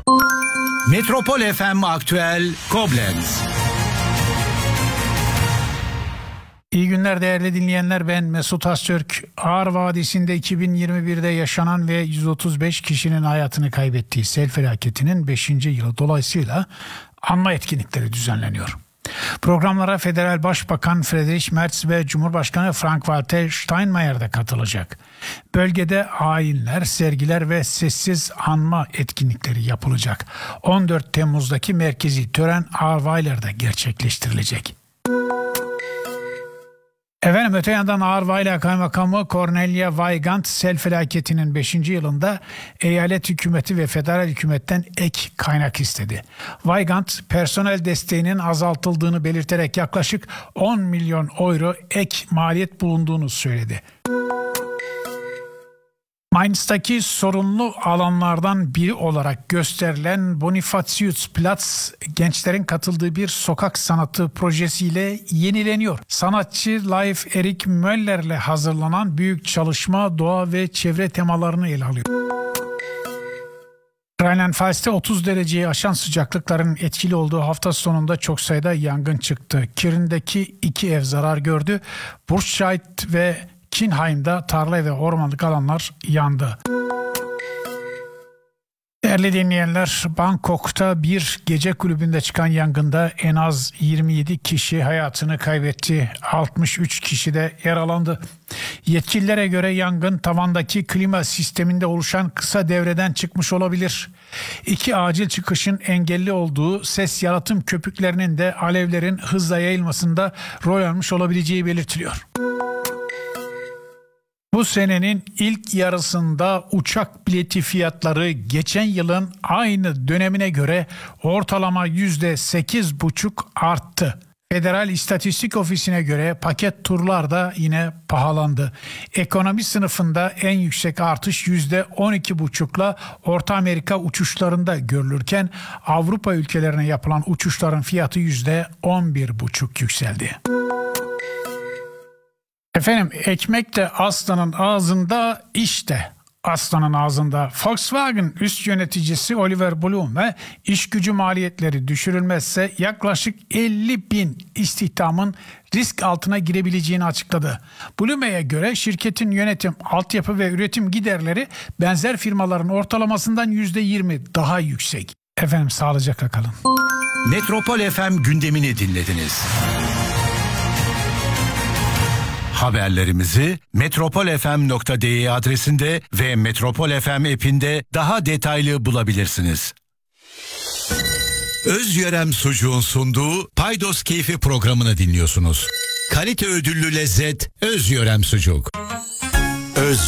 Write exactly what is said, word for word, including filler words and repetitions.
Metropol F M Aktüel Koblenz. İyi günler değerli dinleyenler, ben Mesut Öztürk. Ağrı Vadisi'nde iki bin yirmi birde yaşanan ve yüz otuz beş kişinin hayatını kaybettiği sel felaketinin beşinci yılı dolayısıyla anma etkinlikleri düzenleniyor. Programlara Federal Başbakan Friedrich Merz ve Cumhurbaşkanı Frank-Walter Steinmeier de katılacak. Bölgede ayinler, sergiler ve sessiz anma etkinlikleri yapılacak. on dört Temmuz'daki merkezi tören Ahrweiler'de gerçekleştirilecek. Efendim, öte yandan Ahrweiler Kaymakamı Cornelia Weygand sel felaketinin beşinci yılında eyalet hükümeti ve federal hükümetten ek kaynak istedi. Weygand personel desteğinin azaltıldığını belirterek yaklaşık on milyon euro ek maliyet bulunduğunu söyledi. Mainz'taki sorunlu alanlardan biri olarak gösterilen Bonifatiusplatz, gençlerin katıldığı bir sokak sanatı projesiyle yenileniyor. Sanatçı Leif Erik Möller'le hazırlanan büyük çalışma doğa ve çevre temalarını ele alıyor. Rheinland-Pfalz'te otuz dereceyi aşan sıcaklıkların etkili olduğu hafta sonunda çok sayıda yangın çıktı. Kirn'deki iki ev zarar gördü. Burscheid ve Kinheim'da tarla ve ormanlık alanlar yandı. Değerli dinleyenler, Bangkok'ta bir gece kulübünde çıkan yangında en az yirmi yedi kişi hayatını kaybetti. altmış üç kişi de yaralandı. Yetkililere göre yangın tavandaki klima sisteminde oluşan kısa devreden çıkmış olabilir. İki acil çıkışın engelli olduğu, ses yalıtım köpüklerinin de alevlerin hızla yayılmasında rol almış olabileceği belirtiliyor. Bu senenin ilk yarısında uçak bileti fiyatları geçen yılın aynı dönemine göre ortalama yüzde sekiz buçuk arttı. Federal İstatistik Ofisi'ne göre paket turlar da yine pahalandı. Ekonomi sınıfında en yüksek artış yüzde on iki buçukla Orta Amerika uçuşlarında görülürken Avrupa ülkelerine yapılan uçuşların fiyatı yüzde on bir buçuk yükseldi. Efendim, ekmek de aslanın ağzında, işte aslanın ağzında. Volkswagen üst yöneticisi Oliver Blume, iş gücü maliyetleri düşürülmezse yaklaşık elli bin istihdamın risk altına girebileceğini açıkladı. Blume'ye göre şirketin yönetim, altyapı ve üretim giderleri benzer firmaların ortalamasından yüzde yirmi daha yüksek. Efendim, sağlıcakla kalın. Metropol F M gündemini dinlediniz. Haberlerimizi metropol f m nokta d e adresinde ve Metropol F M app'inde daha detaylı bulabilirsiniz. Özyörem Sucuğun sunduğu Paydos Keyfi programını dinliyorsunuz. Kalite ödüllü lezzet Özyörem Sucuk. Öz